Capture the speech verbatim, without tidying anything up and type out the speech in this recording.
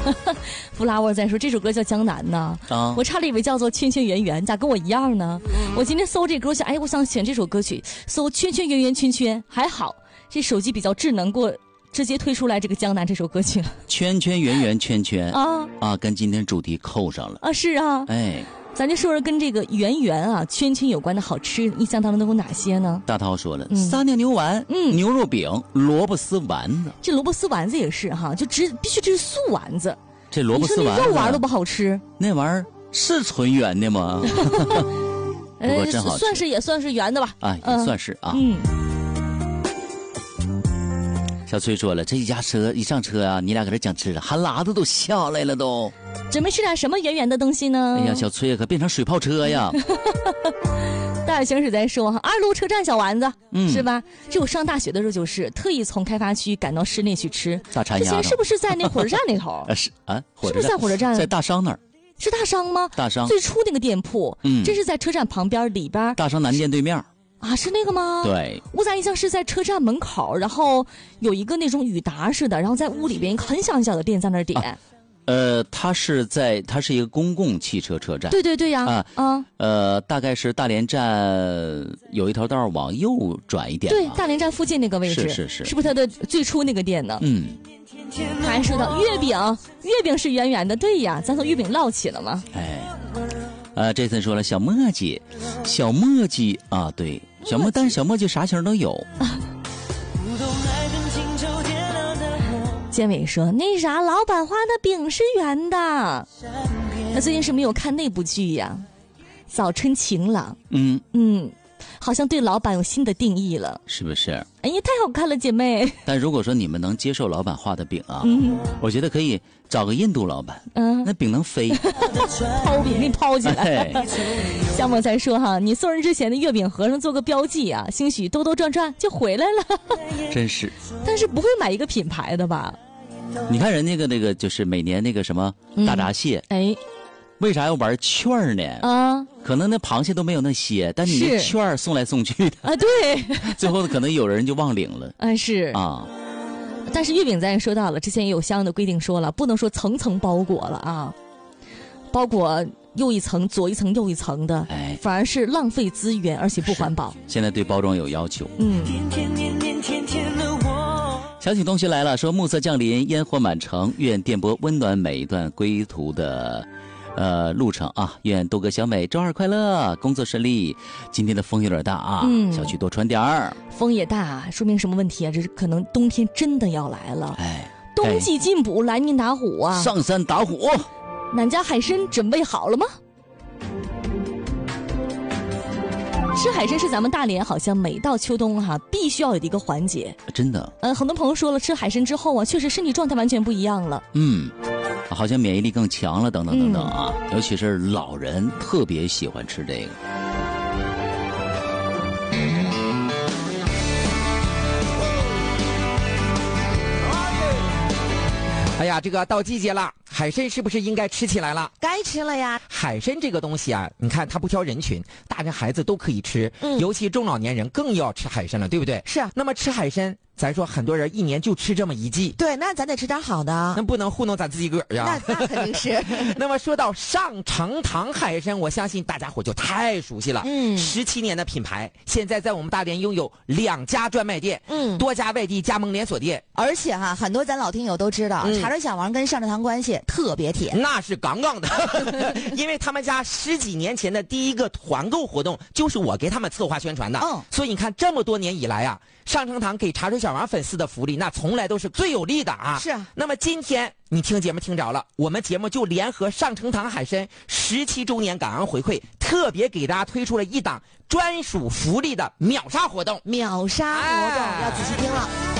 弗拉沃在说这首歌叫《江南》呢， 啊， 我差点以为叫做《圈圈圆圆》，咋跟我一样呢？我今天搜这歌，我想，哎，我想选这首歌曲，搜圈圈圆圆圈圈，还好这手机比较智能，给我直接推出来这个《江南》这首歌曲了。 圈圈圆圆圈圈啊啊，跟今天主题扣上了啊，是啊， 哎。 咱就说说跟这个圆圆啊、圈圈有关的好吃，印象当中都有哪些呢？ 大涛说了， 嗯、 撒尿牛丸、 嗯、 牛肉饼、萝卜丝丸子。 这萝卜丝丸子也是哈，就只必须这是素丸子。 这萝卜丝丸子， 你说那肉丸都不好吃。 那玩意儿是纯圆的吗？不过真好吃， 算是也算是圆的吧。 啊，也算是啊。嗯。小崔说了，这一家车一上车啊，你俩搁这讲吃的，哈喇子都下来了都。 准备吃点什么圆圆的东西呢？ 哎呀，小崔可变成水炮车呀！ 大耳行驶在说哈，二路车站小丸子， 嗯， 是吧？这我上大学的时候就是特意从开发区赶到市内去吃。 大馋鸭。 之前是不是在那火车站那头？ 啊是啊， 是不是在火车站？ 在大商那儿。 是大商吗？ 大商最初那个店铺，嗯，这是在车站旁边里边。 大商南店对面。 啊，是那个吗？ 对， 我咋印象是在车站门口，然后有一个那种雨达似的，然后在屋里边一个很小很小的店在那儿点。啊、 呃，它是在它是一个公共汽车车站。 对对对呀， 啊啊， 呃，大概是大连站有一条道往右转一点。 对，大连站附近那个位置。 是是是， 是不是它的最初那个店呢？ 嗯。 还说到月饼，月饼是圆圆的，对呀，咱从月饼唠起了嘛。 哎，呃，这次说了小墨迹，小墨迹啊，对。小墨，但是小墨迹啥型都有。 建伟说：“那啥，老板画的饼是圆的。”那最近是没有看那部剧呀，《早春晴朗》。 嗯嗯，好像对老板有新的定义了， 是不是？ 哎呀，太好看了，姐妹！ 但如果说你们能接受老板画的饼啊，嗯、我觉得可以找个印度老板，嗯，那饼能飞， 抛饼给你抛起来。夏沫才说哈，你送人之前的月饼盒上做个标记啊，兴许兜兜转转就回来了。 真是， 但是不会买一个品牌的吧？ 你看人那个那个就是每年那个什么大闸蟹， 嗯、哎。 为啥要玩券呢？ 啊， 可能那螃蟹都没有那些，但你那券送来送去的啊，对， 最后可能有人就忘领了。 啊，是啊， 但是月饼咱也说到了，之前也有相应的规定说了，不能说层层包裹了啊，包裹又一层左一层右一层的， 哎， 反而是浪费资源，而且不环保。 现在对包装有要求。 嗯。 小曲同学来了，说暮色降临，烟火满城，愿电波温暖每一段归途的。呃，路程啊，愿多哥小美周二快乐，工作顺利。今天的风有点大啊，嗯，小区多穿点儿。 风也大，说明什么问题啊？这是可能冬天真的要来了。 哎， 冬季进补，来年打虎啊！ 上山打虎。 俺家海参准备好了吗？吃海参是咱们大连好像每到秋冬哈、啊、必须要有的一个环节。 真的。 呃，很多朋友说了，吃海参之后啊，确实身体状态完全不一样了。 嗯。好像免疫力更强了，等等等等啊！嗯、尤其是老人特别喜欢吃这个。 哎呀，这个到季节了，海参是不是应该吃起来了？ 该吃了呀。 海参这个东西啊，你看它不挑人群，大人孩子都可以吃，嗯、尤其中老年人更要吃海参了，对不对？ 是啊。 那么吃海参。咱说很多人一年就吃这么一季， 对，那咱得吃点好的， 那不能糊弄咱自己个儿呀。 那那肯定是。 那么说到上城堂海参，我相信大家伙就太熟悉了。嗯，十七年的品牌，现在在我们大连拥有两家专卖店，嗯，多家外地加盟连锁店， 而且哈，很多咱老听友都知道，嗯、茶水小王跟上城堂关系特别铁， 那是杠杠的，因为他们家十几年前的第一个团购活动就是我给他们策划宣传的，嗯，所以你看这么多年以来啊。上城堂给茶水小王粉丝的福利，那从来都是最有利的啊！ 是啊。 那么今天你听节目听着了，我们节目就联合上城堂海参十七周年感恩回馈，特别给大家推出了一档专属福利的秒杀活动。 秒杀活动、哎、要仔细听了。